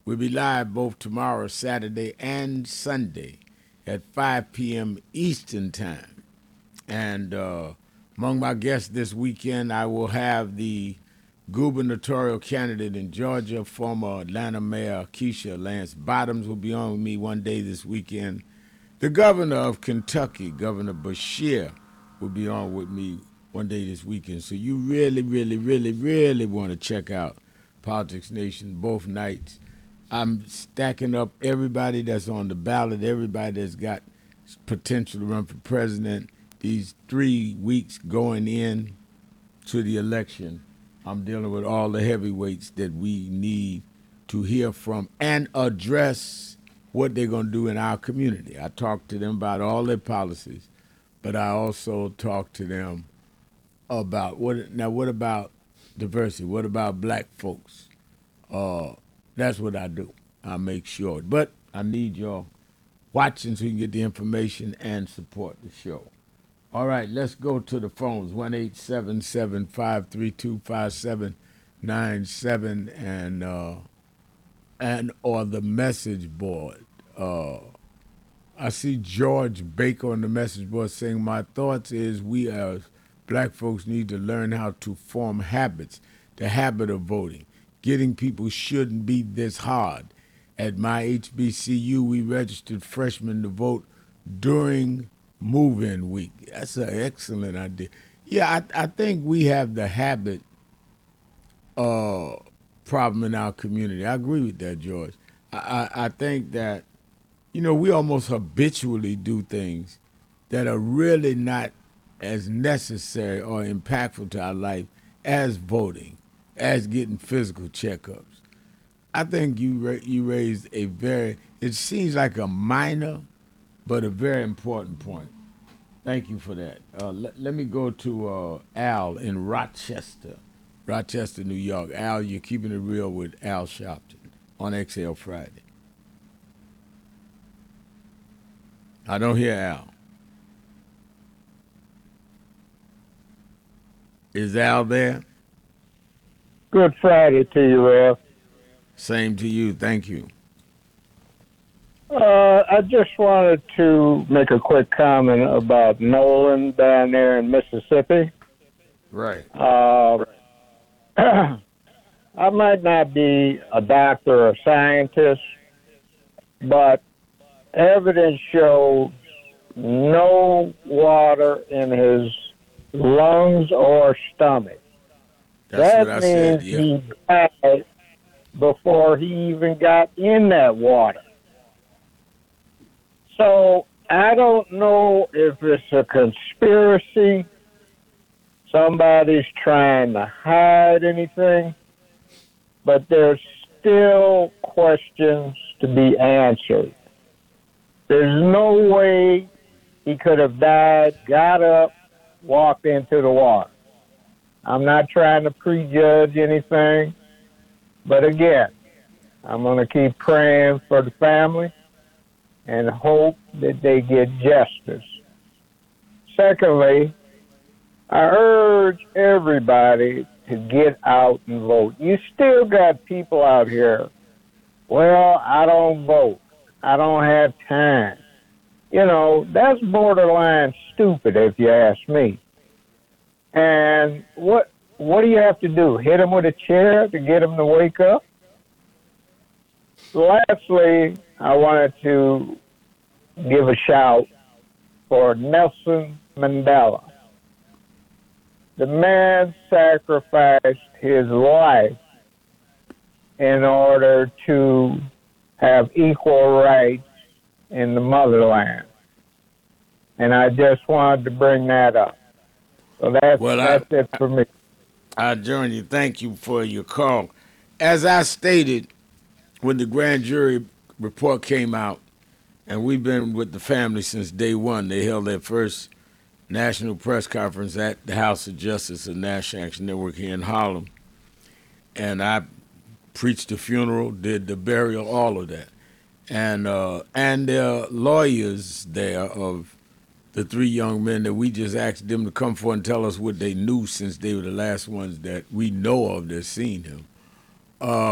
We'll be live both tomorrow, Saturday, and Sunday at 5 p.m. Eastern Time. And among my guests this weekend, I will have the gubernatorial candidate in Georgia, former Atlanta Mayor Keisha Lance Bottoms will be on with me one day this weekend. The governor of Kentucky, Governor Beshear, will be on with me one day this weekend. So you really, really, really, really want to check out Politics Nation both nights. I'm stacking up everybody that's on the ballot, everybody that's got potential to run for president. These 3 weeks going in to the election, I'm dealing with all the heavyweights that we need to hear from and address what they're going to do in our community. I talk to them about all their policies, but I also talk to them about what about diversity? What about black folks? That's what I do. I make sure. But I need your watching so you can get the information and support the show. All right, let's go to the phones. 1-877-532-5797 and or the message board. I see George Baker on the message board saying, my thoughts is we as black folks need to learn how to form habits, the habit of voting. Getting people shouldn't be this hard. At my HBCU, we registered freshmen to vote during move-in week. That's an excellent idea. Yeah, I think we have the habit problem in our community. I agree with that, George. I think that, we almost habitually do things that are really not as necessary or impactful to our life as voting, as getting physical checkups. I think you raised it seems like a minor, but a very important point. Thank you for that. Let me go to Al in Rochester, New York. Al, you're keeping it real with Al Sharpton on XL Friday. I don't hear Al. Is Al there? Good Friday to you, Al. Same to you. Thank you. I just wanted to make a quick comment about Nolan down there in Mississippi. Right. I might not be a doctor or scientist, but evidence shows no water in his lungs or stomach. That's what I means said, yeah. he died before he even got in that water. So I don't know if it's a conspiracy, somebody's trying to hide anything, but there's still questions to be answered. There's no way he could have died, got up, walked into the water. I'm not trying to prejudge anything, but again, I'm going to keep praying for the family and hope that they get justice. Secondly, I urge everybody to get out and vote. You still got people out here, well, I don't vote. I don't have time. That's borderline stupid if you ask me. And what do you have to do? Hit them with a chair to get them to wake up? Lastly, I wanted to give a shout for Nelson Mandela. The man sacrificed his life in order to have equal rights in the motherland. And I just wanted to bring that up. So that's it for me. I join you. Thank you for your call. As I stated, when the grand jury report came out, and we've been with the family since day one, they held their first national press conference at the House of Justice of National Action Network here in Harlem. And I preached the funeral, did the burial, all of that. And there are lawyers there of the 3 young men that we just asked them to come forward and tell us what they knew since they were the last ones that we know of that seen him.